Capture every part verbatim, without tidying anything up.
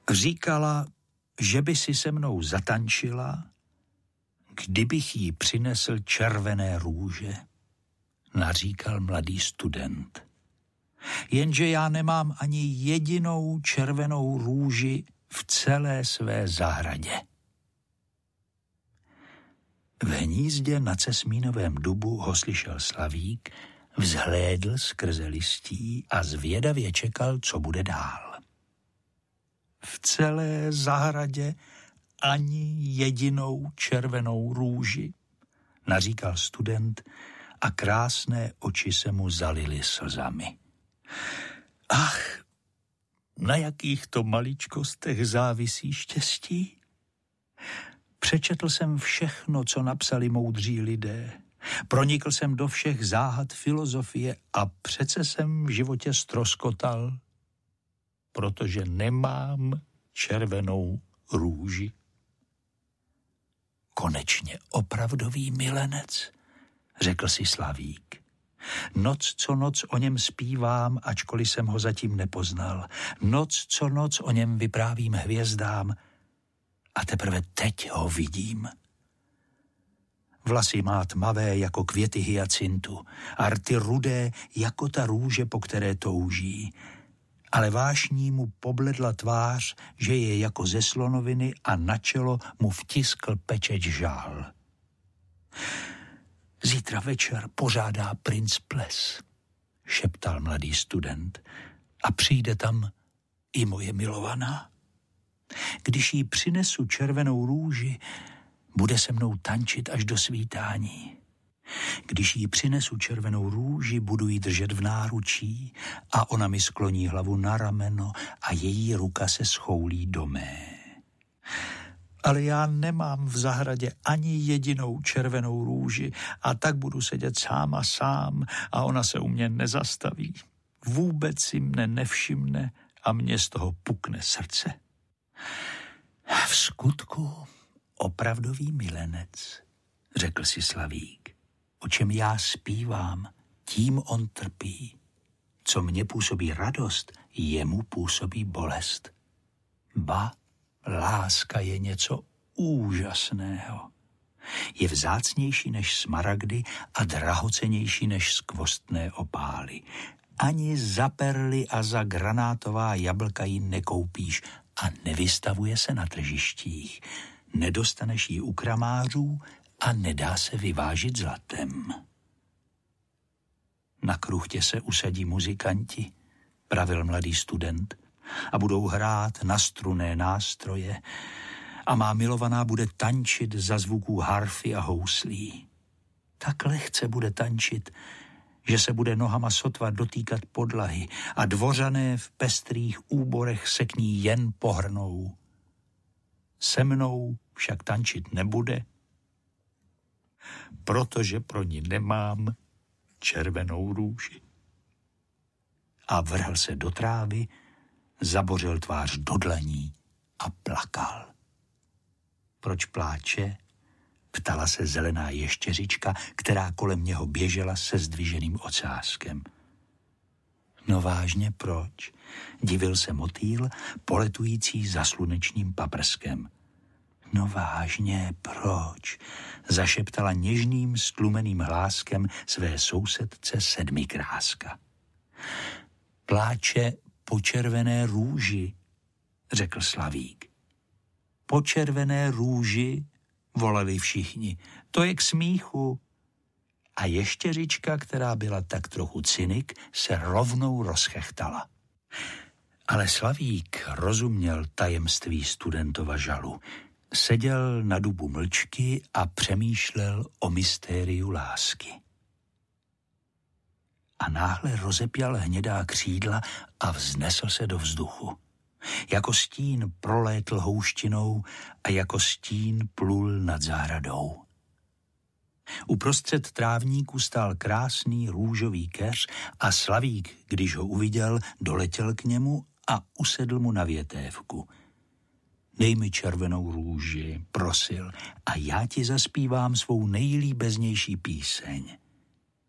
Říkala, že by si se mnou zatančila, kdybych jí přinesl červené růže, naříkal mladý student. Jenže já nemám ani jedinou červenou růži v celé své zahradě. V hnízdě na cesmínovém dubu ho slyšel Slavík, vzhlédl skrze listí a zvědavě čekal, co bude dál. V celé zahradě ani jedinou červenou růži, naříkal student a krásné oči se mu zalily slzami. Ach, na jakých to maličkostech závisí štěstí? Přečetl jsem všechno, co napsali moudří lidé. Pronikl jsem do všech záhad filozofie a přece jsem v životě ztroskotal, protože nemám červenou růži. Konečně opravdový milenec, řekl si Slavík. Noc co noc o něm zpívám, ačkoliv jsem ho zatím nepoznal. Noc co noc o něm vyprávím hvězdám a teprve teď ho vidím. Vlasy má tmavé jako květy hyacintu a rty rudé jako ta růže, po které touží. Ale vášní mu pobledla tvář, že je jako ze slonoviny a na čelo mu vtiskl pečeť žál. Zítra večer pořádá princ ples, šeptal mladý student, a přijde tam i moje milovaná. Když jí přinesu červenou růži, bude se mnou tančit až do svítání. Když jí přinesu červenou růži, budu jí držet v náručí a ona mi skloní hlavu na rameno a její ruka se schoulí do mé. Ale já nemám v zahradě ani jedinou červenou růži a tak budu sedět sám a sám a ona se u mě nezastaví. Vůbec si mne nevšimne a mě z toho pukne srdce. V skutku opravdový milenec, řekl si Slavík. O čem já zpívám, tím on trpí. Co mně působí radost, jemu působí bolest. Ba, láska je něco úžasného. Je vzácnější než smaragdy a drahocennější než skvostné opály. Ani za perly a za granátová jablka ji nekoupíš a nevystavuje se na tržištích. Nedostaneš ji u kramářů a nedá se vyvážit zlatem. Na kruchtě se usadí muzikanti, pravil mladý student, a budou hrát na strunné nástroje a má milovaná bude tančit za zvuků harfy a houslí. Tak lehce bude tančit, že se bude nohama sotva dotýkat podlahy a dvořané v pestrých úborech se k ní jen pohrnou. Se mnou však tančit nebude, protože pro ní nemám červenou růži. A vrhl se do trávy, zabořil tvář do dlaní a plakal. Proč pláče? Ptala se zelená ještěřička, která kolem něho běžela se zdviženým ocáskem. No vážně, proč? Divil se motýl, poletující za slunečním paprskem. No vážně, proč? Zašeptala něžným, stlumeným hláskem své sousedce sedmikráska. Pláče po červené růži, řekl Slavík. Po červené růži, volali všichni, to je k smíchu. A ještěřička, která byla tak trochu cynik, se rovnou rozchechtala. Ale Slavík rozuměl tajemství studentova žalu. Seděl na dubu mlčky a přemýšlel o mystériu lásky. A náhle rozepěl hnědá křídla a vznesl se do vzduchu. Jako stín prolétl houštinou a jako stín plul nad zahradou. Uprostřed trávníku stál krásný růžový keř a Slavík, když ho uviděl, doletěl k němu a usedl mu na větévku. Dej mi červenou růži, prosil, a já ti zaspívám svou nejlíbeznější píseň.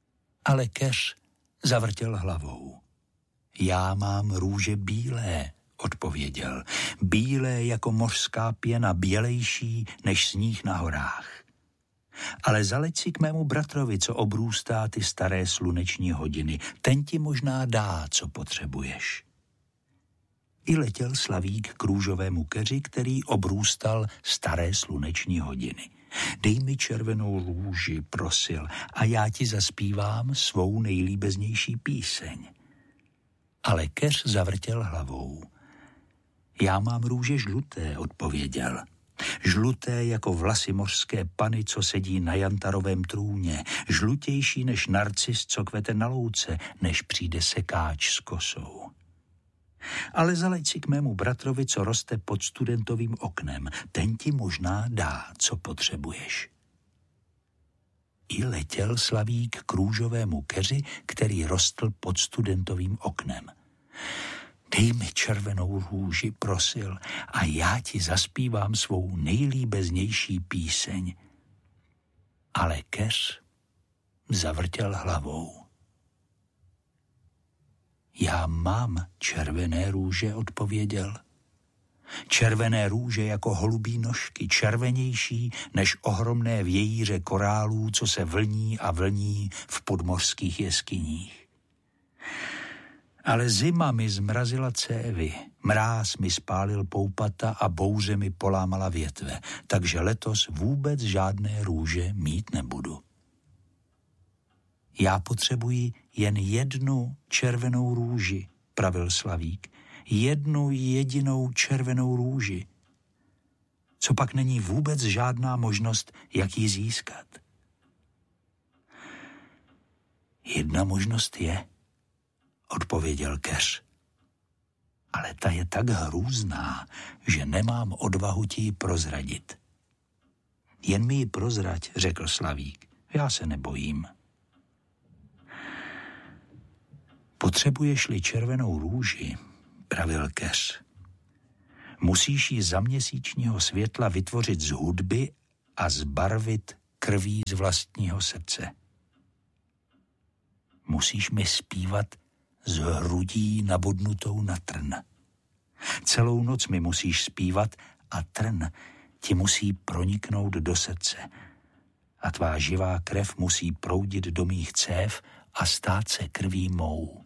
Ale keř zavrtěl hlavou. Já mám růže bílé, odpověděl, bílé jako mořská pěna, bělejší než sníh na horách. Ale zaleď si k mému bratrovi, co obrůstá ty staré sluneční hodiny, ten ti možná dá, co potřebuješ. I letěl Slavík k růžovému keři, který obrůstal staré sluneční hodiny. Dej mi červenou růži, prosil, a já ti zaspívám svou nejlíbeznější píseň. Ale keř zavrtěl hlavou. Já mám růže žluté, odpověděl. Žluté jako vlasy mořské pany, co sedí na jantarovém trůně, žlutější než narcis, co kvete na louce, než přijde sekáč s kosou. Ale zaleď si k mému bratrovi, co roste pod studentovým oknem, ten ti možná dá, co potřebuješ. I letěl Slavík k růžovému keři, který rostl pod studentovým oknem. Dej mi červenou růži, prosil, a já ti zaspívám svou nejlíbeznější píseň. Ale keř zavrtěl hlavou. Já mám červené růže, odpověděl. Červené růže jako holubí nožky, červenější než ohromné vějíře korálů, co se vlní a vlní v podmořských jeskyních. Ale zima mi zmrazila cévy, mráz mi spálil poupata a bouře mi polámala větve, takže letos vůbec žádné růže mít nebudu. Já potřebuji jen jednu červenou růži, pravil Slavík, jednu jedinou červenou růži. Co pak není vůbec žádná možnost, jak ji získat? Jedna možnost je, odpověděl keř. Ale ta je tak hrůzná, že nemám odvahu ti ji prozradit. Jen mi ji prozrať, řekl Slavík, já se nebojím. Potřebuješ-li červenou růži, pravil keř, musíš ji za měsíčního světla vytvořit z hudby a zbarvit krví z vlastního srdce. Musíš mi zpívat s hrudí nabodnutou na trn. Celou noc mi musíš zpívat a trn ti musí proniknout do srdce a tvá živá krev musí proudit do mých cév a stát se krví mou.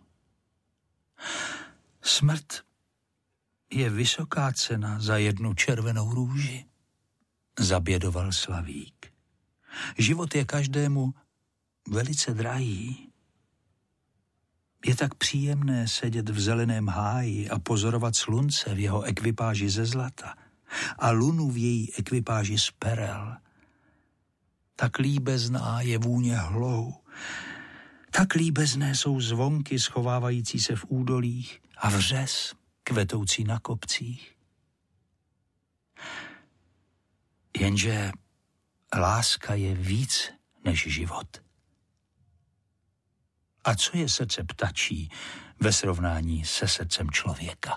Smrt je vysoká cena za jednu červenou růži, zabědoval Slavík. Život je každému velice drahý. Je tak příjemné sedět v zeleném háji a pozorovat slunce v jeho ekvipáži ze zlata a lunu v její ekvipáži z perel. Tak líbezná je vůně hlou, tak líbezné jsou zvonky schovávající se v údolích a vřes kvetoucí na kopcích. Jenže láska je víc než život. A co je srdce ptačí ve srovnání se srdcem člověka?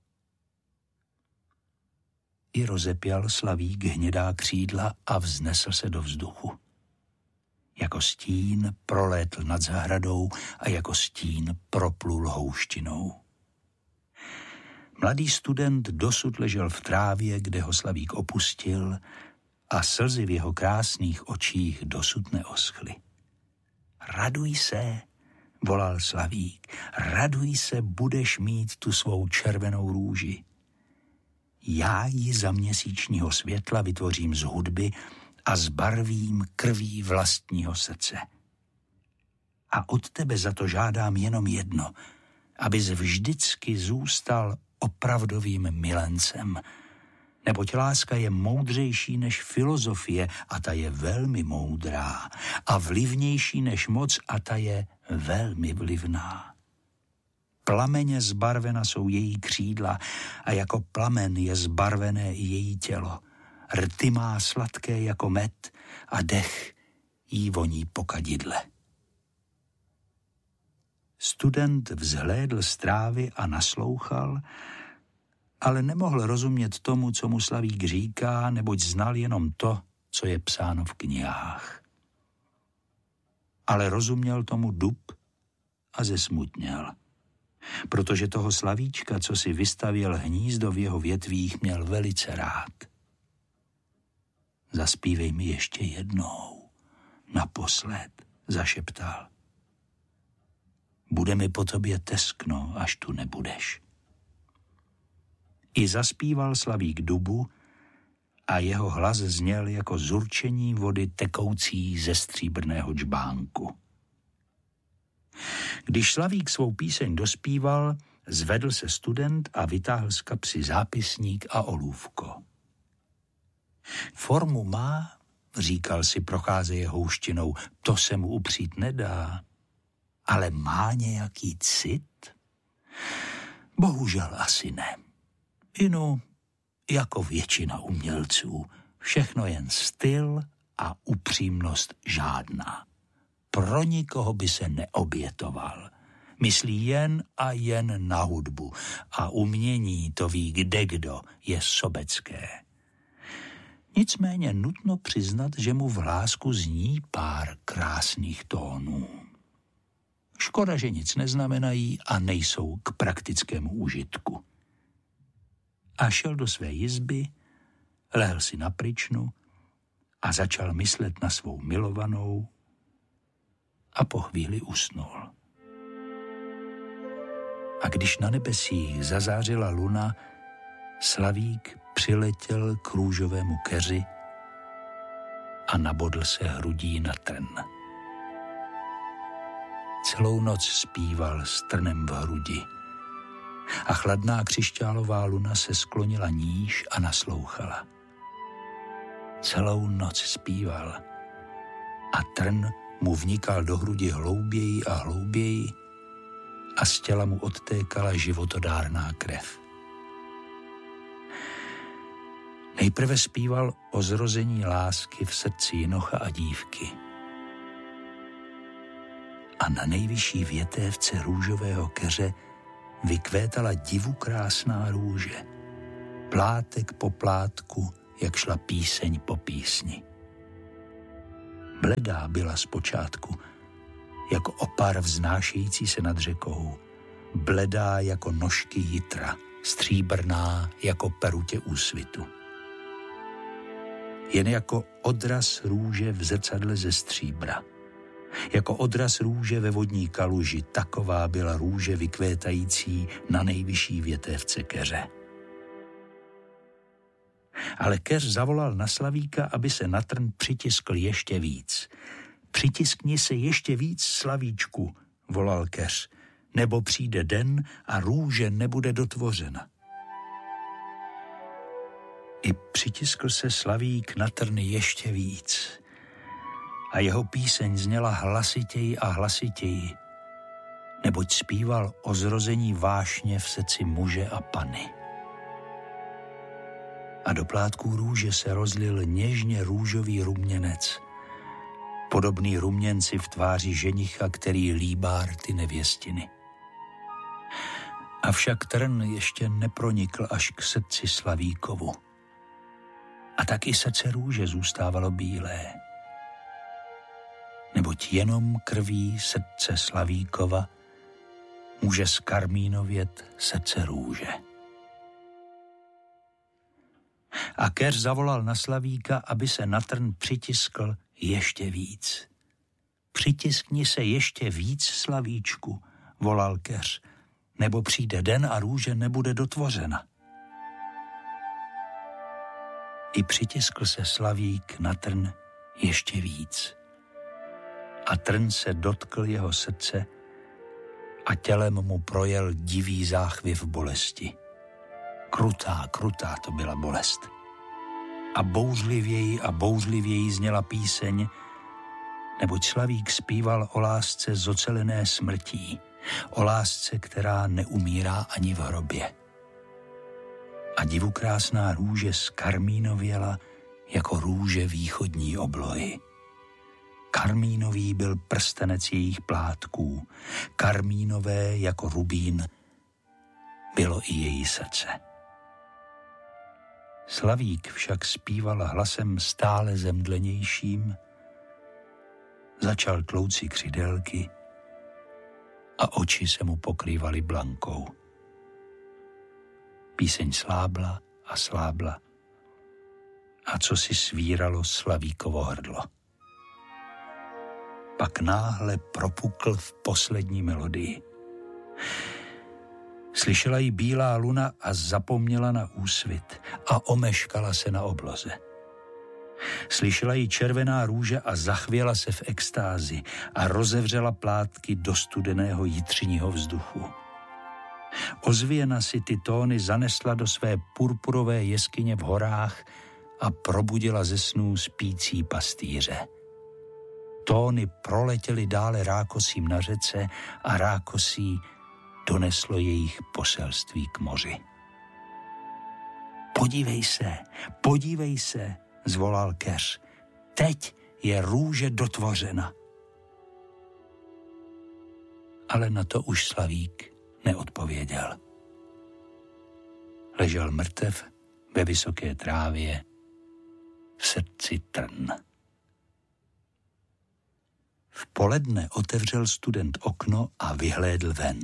I rozepěl Slavík hnědá křídla a vznesl se do vzduchu. Jako stín prolétl nad zahradou a jako stín proplul houštinou. Mladý student dosud ležel v trávě, kde ho Slavík opustil, a slzy v jeho krásných očích dosud neoschly. Raduj se, volal Slavík, raduj se, budeš mít tu svou červenou růži. Já ji za měsíčního světla vytvořím z hudby a zbarvím krví vlastního srdce. A od tebe za to žádám jenom jedno, abys vždycky zůstal opravdovým milencem, neboť láska je moudřejší než filozofie a ta je velmi moudrá a vlivnější než moc a ta je velmi vlivná. Plameně zbarvena jsou její křídla a jako plamen je zbarvené i její tělo. Rty má sladké jako med a dech jí voní po kadidle. Student vzhlédl z trávy a naslouchal, ale nemohl rozumět tomu, co mu Slavík říká, neboť znal jenom to, co je psáno v knihách. Ale rozuměl tomu dub a zesmutněl. protože toho slavíčka, co si vystavěl hnízdo v jeho větvích, měl velice rád. Zaspívej mi ještě jednou, naposled, zašeptal. Bude mi po tobě teskno, až tu nebudeš. I zaspíval slavík dubu a jeho hlas zněl jako zurčení vody tekoucí ze stříbrného džbánku. Když slavík svou píseň dospíval, zvedl se student a vytáhl z kapsy zápisník a olůvko. Formu má, říkal si, procházeje houštinou, to se mu upřít nedá, ale má nějaký cit? Bohužel asi ne. Inu, jako většina umělců, všechno jen styl a upřímnost žádná. Pro nikoho by se neobětoval. Myslí jen a jen na hudbu a umění, to ví kdekdo, je sobecké. Nicméně nutno přiznat, že mu v hlásku zní pár krásných tónů. Škoda, že nic neznamenají a nejsou k praktickému užitku. A šel do své jizby, lehl si na pryčnu a začal myslet na svou milovanou a po chvíli usnul. A když na nebesích zazářila luna, slavík přiletěl k růžovému keři a nabodl se hrudí na trn. Celou noc zpíval s trnem v hrudi a chladná křišťálová luna se sklonila níž a naslouchala. Celou noc zpíval a trn mu vnikal do hrudi hlouběji a hlouběji a z těla mu odtékala životodárná krev. Nejprve zpíval o zrození lásky v srdci jinocha a dívky. A na nejvyšší větévce růžového keře vykvétala divukrásná růže. Plátek po plátku, jak šla píseň po písni. Bledá byla zpočátku, jako opar vznášející se nad řekou. Bledá jako nožky jitra, stříbrná jako perutě úsvitu. Jen jako odraz růže v zrcadle ze stříbra. Jako odraz růže ve vodní kaluži, taková byla růže vykvétající na nejvyšší větévce keře. Ale keř zavolal na slavíka, aby se na trn přitiskl ještě víc. Přitiskni se ještě víc, slavíčku, volal keř, nebo přijde den a růže nebude dotvořena. I přitiskl se slavík na trn ještě víc a jeho píseň zněla hlasitěji a hlasitěji, neboť zpíval o zrození vášně v srdci muže a panny. A do plátků růže se rozlil něžně růžový ruměnec, podobný ruměnci v tváři ženicha, který líbá rty nevěstiny. Avšak trn ještě nepronikl až k srdci slavíkovu. A tak i srdce růže zůstávalo bílé. Neboť jenom krví srdce slavíkova může skarmínovět srdce růže. A keř zavolal na slavíka, aby se na trn přitiskl ještě víc. Přitiskni se ještě víc, slavíčku, volal keř, nebo přijde den a růže nebude dotvořena. I přitiskl se slavík na trn ještě víc. A trn se dotkl jeho srdce a tělem mu projel divý záchvěv bolesti. Krutá, krutá to byla bolest. A bouřlivěji a bouřlivěji zněla píseň, neboť slavík zpíval o lásce zocelené smrtí, o lásce, která neumírá ani v hrobě. A divukrásná růže skarmínověla jako růže východní oblohy. Karmínový byl prstenec jejich plátků, karmínové jako rubín bylo i její srdce. Slavík však zpíval hlasem stále zemdlenějším, začal tlouci křidelky a oči se mu pokrývaly blankou. Píseň slábla a slábla a co si svíralo Slavíkovo hrdlo. Pak náhle propukl v poslední melodii. Slyšela ji bílá luna a zapomněla na úsvit a omeškala se na obloze. Slyšela ji červená růže a zachvěla se v extázi a rozevřela plátky do studeného jitřiního vzduchu. Ozvěna si ty tóny zanesla do své purpurové jeskyně v horách a probudila ze snů spící pastýře. Tóny proletěly dále rákosím na řece a rákosí doneslo jejich poselství k moři. Podívej se, podívej se, zvolal keř. Teď je růže dotvořena. Ale na to už Slavík neodpověděl. Ležel mrtev ve vysoké trávě v srdci trn. V poledne otevřel student okno a vyhlédl ven.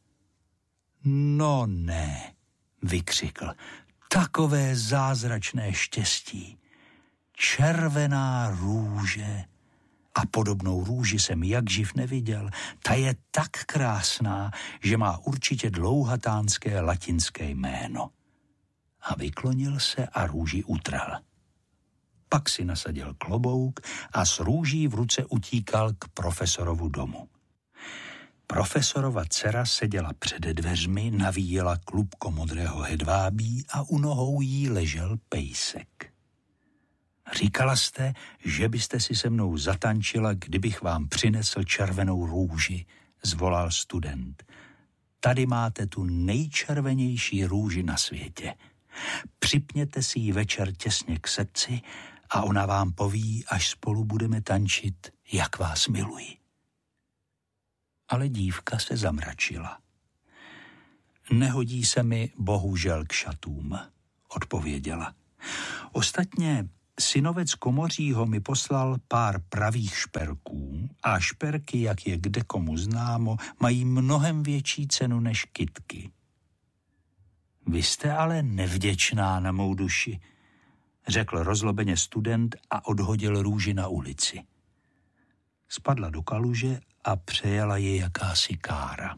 No ne, vykřikl, takové zázračné štěstí. Červená růže. A podobnou růži jsem jakživ neviděl. Ta je tak krásná, že má určitě dlouhatánské latinské jméno. A vyklonil se a růži utrhl. Pak si nasadil klobouk a s růží v ruce utíkal k profesorovu domu. Profesorova dcera seděla před dveřmi, navíjela klubko modrého hedvábí a u nohou jí ležel pejsek. Říkala jste, že byste si se mnou zatančila, kdybych vám přinesl červenou růži, zvolal student. Tady máte tu nejčervenější růži na světě. Připněte si ji večer těsně k srdci a ona vám poví, až spolu budeme tančit, jak vás miluji. Ale dívka se zamračila. Nehodí se mi bohužel k šatům, odpověděla. Ostatně synovec Komořího mi poslal pár pravých šperků a šperky, jak je kde komu známo, mají mnohem větší cenu než kytky. Vy jste ale nevděčná na mou duši, řekl rozlobeně student a odhodil růži na ulici. Spadla do kaluže a přejela ji jakási kára.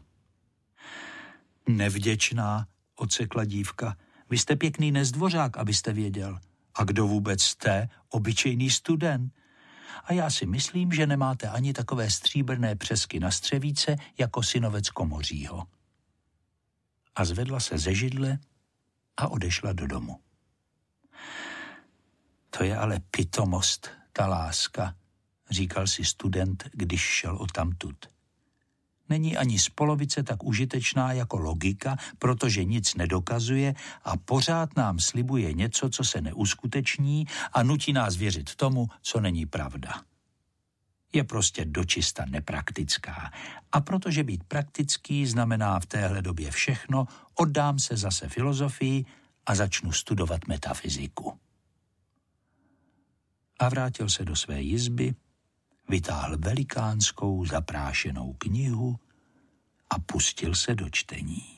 Nevděčná, odsekla dívka, vy jste pěkný nezdvořák, abyste věděl. A kdo vůbec jste? Obyčejný student. A já si myslím, že nemáte ani takové stříbrné přesky na střevíce jako synovec Komořího. A zvedla se ze židle a odešla do domu. To je ale pitomost, ta láska, říkal si student, když šel odtamtud. Není ani z polovice tak užitečná jako logika, protože nic nedokazuje a pořád nám slibuje něco, co se neuskuteční a nutí nás věřit tomu, co není pravda. Je prostě dočista nepraktická. A protože být praktický znamená v téhle době všechno, oddám se zase filozofii a začnu studovat metafyziku. A vrátil se do své jizby, vytáhl velikánskou zaprášenou knihu a pustil se do čtení.